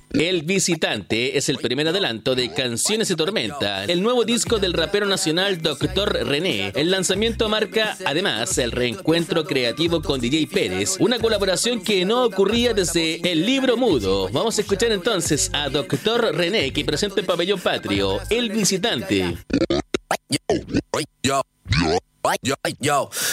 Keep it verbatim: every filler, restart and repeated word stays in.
El Visitante es el primer adelanto de Canciones de Tormenta, el nuevo disco del rapero nacional doctor René. El lanzamiento marca, además, el reencuentro creativo con D J Pérez, una colaboración que no ocurría desde El Libro Mudo. Vamos a escuchar entonces a doctor René, que presenta el Pabellón Patrio, El Visitante. Yo, yo, yo, yo.